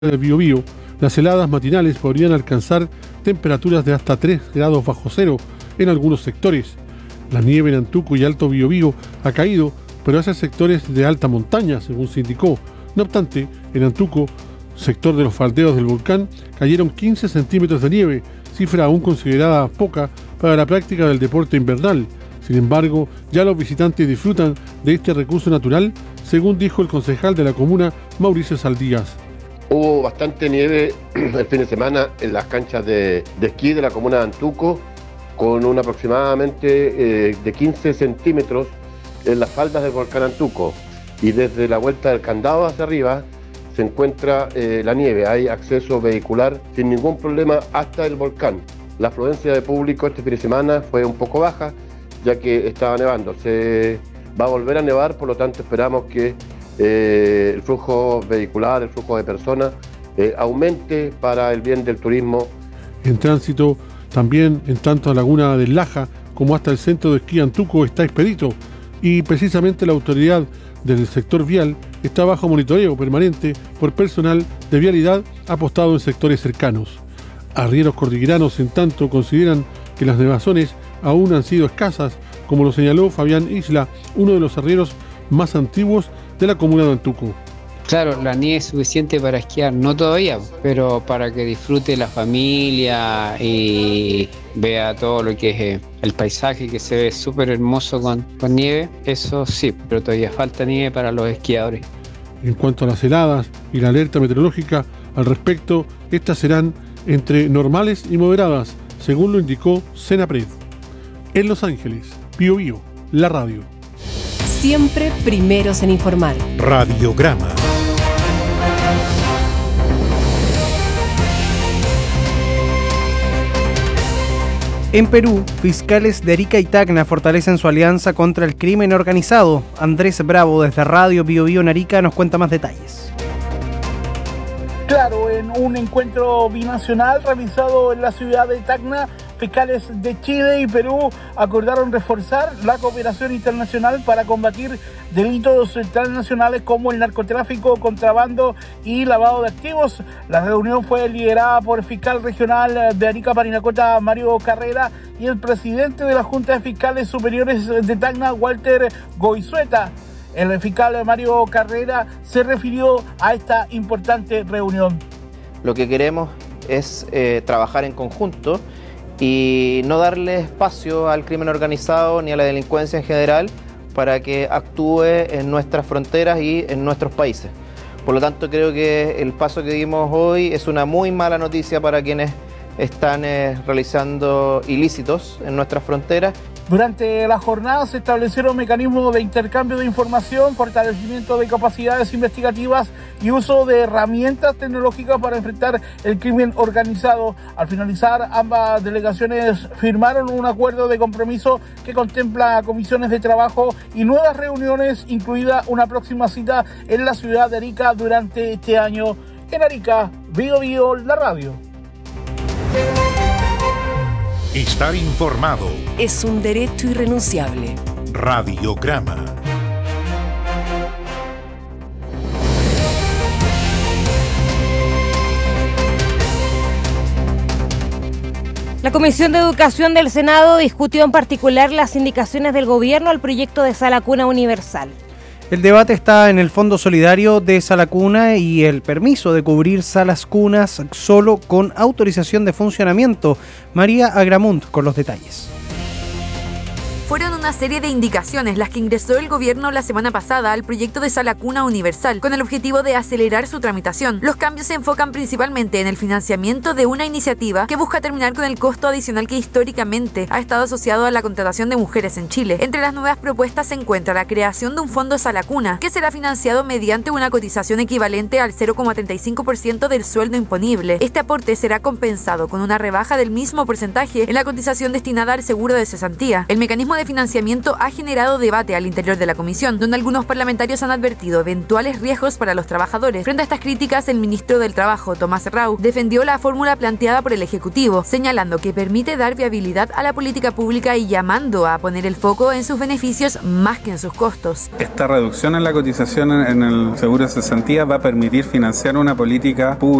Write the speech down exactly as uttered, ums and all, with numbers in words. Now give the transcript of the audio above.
del Biobío, las heladas matinales podrían alcanzar temperaturas de hasta tres grados bajo cero en algunos sectores. La nieve en Antuco y Alto Biobío ha caído, pero hacia sectores de alta montaña, según se indicó. No obstante, en Antuco, sector de los faldeos del volcán, cayeron quince centímetros de nieve, cifra aún considerada poca para la práctica del deporte invernal. Sin embargo, ya los visitantes disfrutan de este recurso natural, según dijo el concejal de la comuna, Mauricio Saldías. Hubo bastante nieve el fin de semana en las canchas de, de esquí de la comuna de Antuco, con un aproximadamente eh, de quince centímetros en las faldas del volcán Antuco. Y desde la vuelta del Candado hacia arriba se encuentra eh, la nieve. Hay acceso vehicular sin ningún problema hasta el volcán. La afluencia de público este fin de semana fue un poco baja, ya que estaba nevando. Se va a volver a nevar, por lo tanto esperamos que eh, el flujo vehicular, el flujo de personas eh, aumente para el bien del turismo. En tránsito también en tanto a Laguna del Laja como hasta el centro de esquí Antuco está expedito, y precisamente la autoridad del sector vial está bajo monitoreo permanente por personal de vialidad apostado en sectores cercanos. Arrieros cordilleranos, en tanto, consideran que las nevazones aún han sido escasas, como lo señaló Fabián Isla, uno de los arrieros más antiguos de la comuna de Antuco. Claro, la nieve es suficiente para esquiar, no todavía, pero para que disfrute la familia y vea todo lo que es eh, el paisaje, que se ve súper hermoso con, con nieve, eso sí, pero todavía falta nieve para los esquiadores. En cuanto a las heladas y la alerta meteorológica al respecto, estas serán entre normales y moderadas, según lo indicó Senapred. En Los Ángeles, Biobío, la radio. Siempre primeros en informar. Radiograma. En Perú, fiscales de Arica y Tacna fortalecen su alianza contra el crimen organizado. Andrés Bravo, desde Radio Biobío en Arica, nos cuenta más detalles. Claro, en un encuentro binacional realizado en la ciudad de Tacna, fiscales de Chile y Perú acordaron reforzar la cooperación internacional para combatir delitos transnacionales como el narcotráfico, contrabando y lavado de activos. La reunión fue liderada por el fiscal regional de Arica Parinacota, Mario Carrera, y el presidente de la Junta de Fiscales Superiores de Tacna, Walter Goizueta. El fiscal Mario Carrera se refirió a esta importante reunión. Lo que queremos es eh, trabajar en conjunto y no darle espacio al crimen organizado ni a la delincuencia en general para que actúe en nuestras fronteras y en nuestros países. Por lo tanto, creo que el paso que dimos hoy es una muy mala noticia para quienes están eh, realizando ilícitos en nuestras fronteras. Durante la jornada se establecieron mecanismos de intercambio de información, fortalecimiento de capacidades investigativas y uso de herramientas tecnológicas para enfrentar el crimen organizado. Al finalizar, ambas delegaciones firmaron un acuerdo de compromiso que contempla comisiones de trabajo y nuevas reuniones, incluida una próxima cita en la ciudad de Arica durante este año. En Arica, Biobío, la radio. Estar informado es un derecho irrenunciable. Radiograma. La Comisión de Educación del Senado discutió en particular las indicaciones del gobierno al proyecto de Sala Cuna Universal. El debate está en el Fondo Solidario de Sala Cuna y el permiso de cubrir salas cunas solo con autorización de funcionamiento. María Agramunt con los detalles. Fueron una serie de indicaciones las que ingresó el gobierno la semana pasada al proyecto de Sala Cuna Universal, con el objetivo de acelerar su tramitación. Los cambios se enfocan principalmente en el financiamiento de una iniciativa que busca terminar con el costo adicional que históricamente ha estado asociado a la contratación de mujeres en Chile. Entre las nuevas propuestas se encuentra la creación de un fondo Sala Cuna, que será financiado mediante una cotización equivalente al cero coma treinta y cinco por ciento del sueldo imponible. Este aporte será compensado con una rebaja del mismo porcentaje en la cotización destinada al seguro de cesantía. El mecanismo de de financiamiento ha generado debate al interior de la comisión, donde algunos parlamentarios han advertido eventuales riesgos para los trabajadores. Frente a estas críticas, el ministro del Trabajo, Tomás Rau, defendió la fórmula planteada por el Ejecutivo, señalando que permite dar viabilidad a la política pública y llamando a poner el foco en sus beneficios más que en sus costos. Esta reducción en la cotización en el seguro de cesantía va a permitir financiar una política pública